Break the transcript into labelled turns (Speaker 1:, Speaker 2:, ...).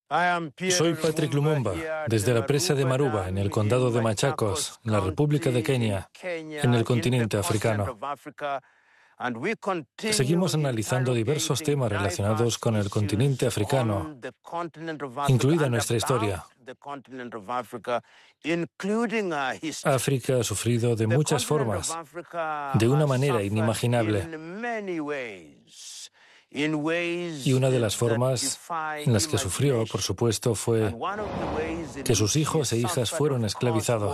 Speaker 1: Soy Patrick Lumumba, desde la presa de Maruba, en el condado de Machacos, en la República de Kenia, en el continente africano. Seguimos analizando diversos temas relacionados con el continente africano, incluida nuestra historia. África ha sufrido de muchas formas, de una manera inimaginable. Y una de las formas en las que sufrió, por supuesto, fue que sus hijos e hijas fueron esclavizados.